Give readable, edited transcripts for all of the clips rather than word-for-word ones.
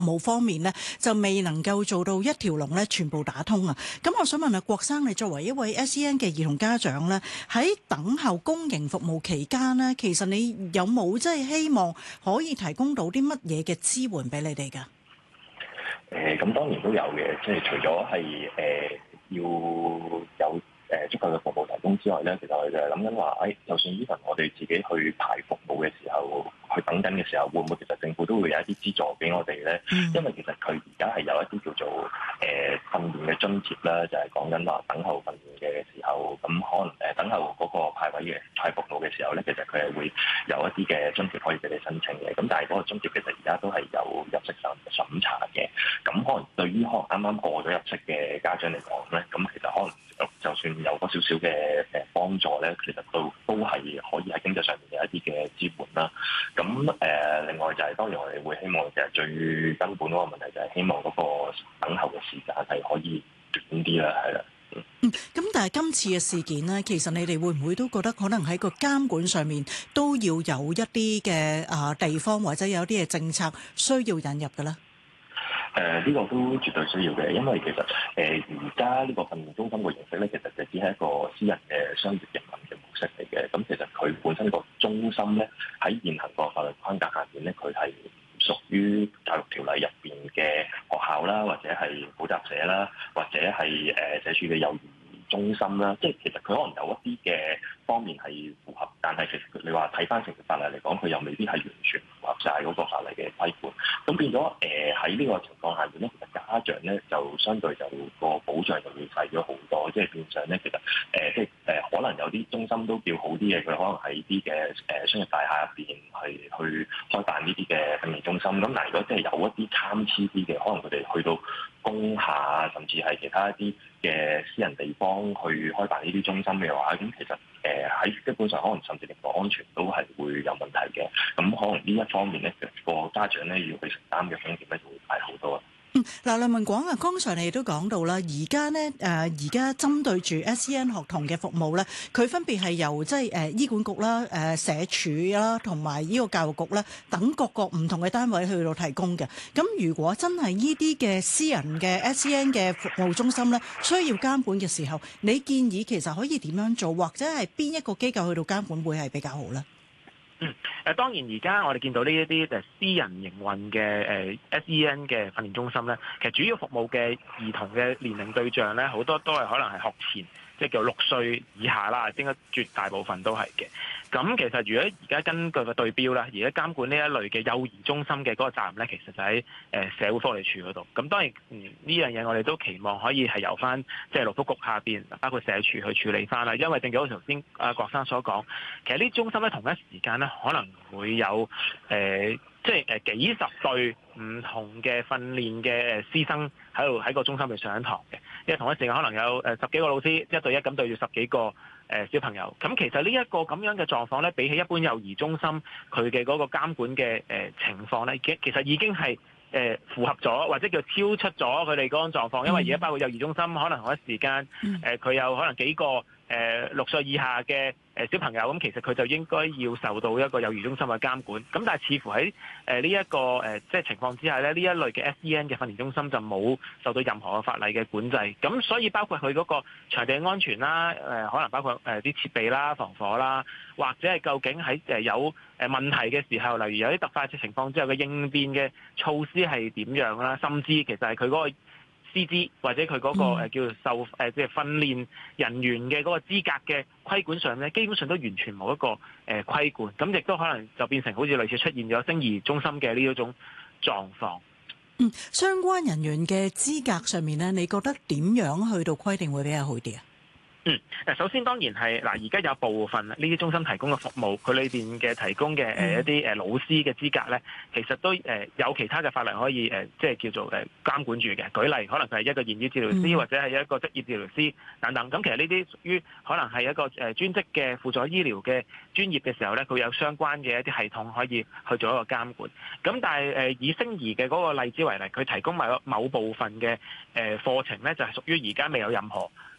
務方面呢，就未能夠做到一條龍呢全部打通啊。咁我想問下郭生，你作為一位 SEN 嘅兒童家長呢，喺等候公營服務期間呢，其實你有冇即係希望可以提供到啲乜嘢嘅支援俾你哋㗎？ 咁當然都有嘅，即係除咗係要有足夠嘅服務提供之外咧，其實我哋就係諗緊話，就算呢份我哋自己去排服務嘅時候，去等緊嘅時候，會唔會其實政府都會有一啲資助俾我哋咧？因為其實佢而家係有一啲叫做訓練嘅津貼啦，就係講緊話等候訓練嘅時候，咁可能等候嗰個派位嘅派服務嘅時候咧，其實佢係會有一啲嘅津貼可以俾你申請嘅。咁但係嗰個津貼其實而家都係有入息審查嘅。咁可能對於可能啱啱過咗入息嘅家長嚟講咧，咁其實可能就算有嗰少少嘅幫助咧，其實都係可以喺經濟上面有一啲嘅支援啦。咁另外就係當然我哋會希望其實最根本嗰個問題就係希望嗰個等候嘅時間係可以短啲啦，係啦。 咁但係今次嘅事件呢，其實你哋會唔會都覺得可能喺個監管上面都要有一啲嘅地方或者有啲嘅政策需要引入嘅咧？ 呢個都絕對需要嘅，因為其實而家呢個訓練中心嘅形式咧，其實就只係一個私人嘅商業營運嘅模式嚟嘅。咁其實佢本身個中心咧，喺現行個法律框架下邊咧，佢係屬於教育條例入邊嘅學校啦，或者係補習社啦，或者係社署嘅幼兒中心啦。即係其實佢可能有一啲嘅方面係符合，但係其實你話睇翻成條法例嚟講，佢又未必係完全符合晒嗰個法例嘅規管。咁變咗喺呢個情況下面咧，其實家長咧就相對就個保障就會細咗好多。即係變相咧，其實可能有啲中心都叫好啲嘅，佢可能喺啲嘅商業大廈入邊去開辦呢啲嘅訓練中心。咁但係如果即係有一啲參差啲嘅，可能佢哋去到工廈甚至係其他一啲嘅私人地方去開辦呢啲中心嘅話，咁其實喺基本上可能甚至連個安全都係會有問題嘅。咁可能呢一方面咧，個家長咧要去承擔嘅風險咧就會大好多。 嗱，梁文廣啊，剛才你亦都講到啦，而家呢，而家針對住 SEN 學童嘅服務咧，佢分別係由即係醫管局啦、社署啦，同埋呢個教育局啦等各個唔同嘅單位去到提供嘅。咁如果真係呢啲嘅私人嘅 SEN 嘅服務中心咧，需要監管嘅時候，你建議其實可以點樣做，或者係邊一個機構去到監管會係比較好咧？ 當然而家我哋見到呢一啲私人營運嘅SEN 嘅訓練中心咧，其實主要服務嘅兒童嘅年齡對象咧，好多都係可能係學前，即係叫6歲以下啦，應該絕大部分都係嘅。咁其實如果而家根據個對標啦，而家監管呢一類嘅幼兒中心嘅嗰個責任咧，其實就喺社會福利署嗰度。咁當然呢樣嘢我哋都期望可以係由翻即係勞福局下邊，包括社署去處理翻啦。因為正如頭先郭生所講，其實呢啲中心咧同一時間咧可能會有幾十對唔同嘅訓練嘅師生喺個中心度上堂嘅，因為同一時間可能有10幾個老師1對1咁對住10幾個小朋友。咁其實呢一個咁樣嘅狀況咧，比起一般幼兒中心佢嘅嗰個監管嘅情況咧，其實已經係符合咗或者叫超出咗佢哋嗰種狀況。因為而家包括幼兒中心可能同一時間佢有可能幾個6歲以下嘅小朋友，咁其實佢就應該要受到一個幼兒中心嘅監管。咁但係似乎喺呢一個即係情況之下咧，呢一類嘅 SEN 嘅訓練中心就冇受到任何嘅法例嘅管制。咁所以包括佢嗰個場地安全啦，可能包括啲設備啦、防火啦，或者係究竟喺有問題嘅時候，例如有啲突發嘅情況之後嘅應變嘅措施係點樣啦，甚至其實係佢嗰個師資或者佢嗰個叫做受即係訓練人員嘅嗰個資格嘅規管上咧，基本上都完全冇一個規管，咁亦都可能就變成好似類似出現咗星兒中心嘅呢一種狀況。 相關人員嘅資格上面咧，你覺得點樣去到規定會比較好啲啊？ 首先當然係嗱，而家有部分呢啲中心提供嘅服務，佢裏邊嘅提供嘅一啲老師嘅資格咧，其實都有其他嘅法例可以即係叫做監管住嘅。舉例，可能佢係一個言語治療師或者係一個職業治療師等等。咁其實呢啲屬於可能係一個專職嘅輔助醫療嘅專業嘅時候咧，佢有相關嘅一啲系統可以去做一個監管。咁但係以星兒嘅嗰個例子為例，佢提供某部分嘅課程咧，就係屬於而家未有任何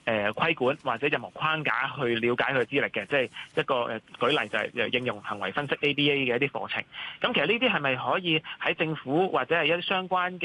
規管或者任何框架去了解佢嘅資歷嘅，即係一個舉例就係應用行為分析 ABA 嘅一啲課程。咁其實呢啲係咪可以喺政府或者係一啲相關